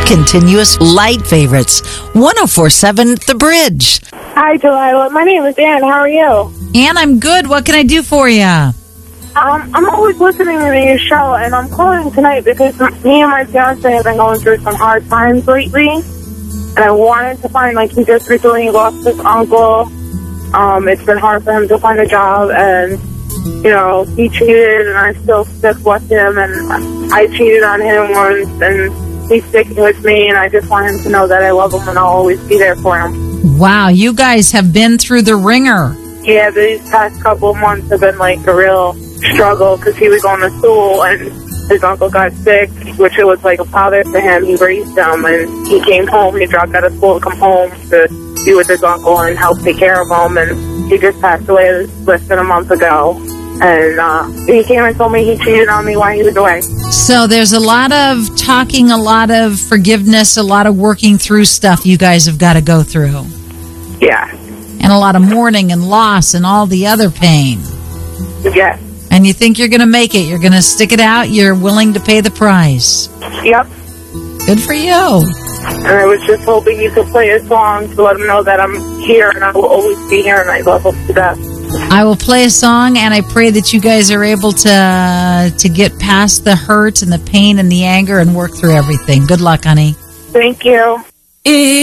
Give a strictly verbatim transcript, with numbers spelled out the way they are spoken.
continuous light favorites. one oh four point seven The Bridge. Hi, Delilah. My name is Ann. How are you? Ann, I'm good. What can I do for you? Um, I'm always listening to your show, and I'm calling tonight because me and my fiance have been going through some hard times lately, and I wanted to find, like, he just recently lost his uncle. Um, it's been hard for him to find a job, and, you know, he cheated, and I still stick with him, and I cheated on him once, and he's sticking with me, and I just want him to know that I love him, and I'll always be there for him. Wow, you guys have been through the ringer. Yeah, these past couple of months have been, like, a real struggle because he was going to school and his uncle got sick, which it was like a father to him. He raised him, and he came home. He dropped out of school to come home to be with his uncle and help take care of him, and he just passed away less than a month ago. And uh, he came and told me he cheated on me while he was away. So there's a lot of talking, a lot of forgiveness, a lot of working through stuff you guys have got to go through. Yeah. And a lot of mourning and loss and all the other pain. Yes. And you think you're going to make it. You're going to stick it out. You're willing to pay the price. Yep. Good for you. And I was just hoping you could play a song to let him know that I'm here and I will always be here and I love him to death. I will play a song, and I pray that you guys are able to to get past the hurt and the pain and the anger and work through everything. Good luck, honey. Thank you.